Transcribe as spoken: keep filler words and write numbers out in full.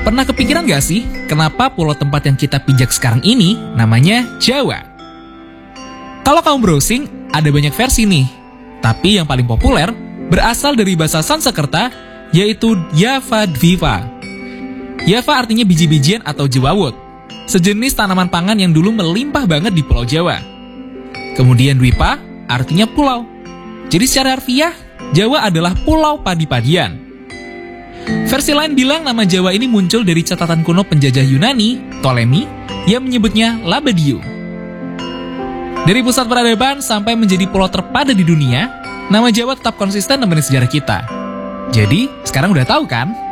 Pernah kepikiran gak sih, kenapa pulau tempat yang kita pijak sekarang ini namanya Jawa? Kalau kamu browsing, ada banyak versi nih. Tapi yang paling populer berasal dari bahasa Sanskerta, yaitu Java Dwipa. Java artinya biji-bijian atau jewawut, sejenis tanaman pangan yang dulu melimpah banget di Pulau Jawa. Kemudian Dwipa artinya pulau. Jadi secara harfiah, Jawa adalah pulau padi-padian. Versi lain bilang nama Jawa ini muncul dari catatan kuno penjajah Yunani, Ptolemy, yang menyebutnya Labadiu. Dari pusat peradaban sampai menjadi pulau terpadat di dunia, nama Jawa tetap konsisten nemenin sejarah kita. Jadi, sekarang udah tahu kan?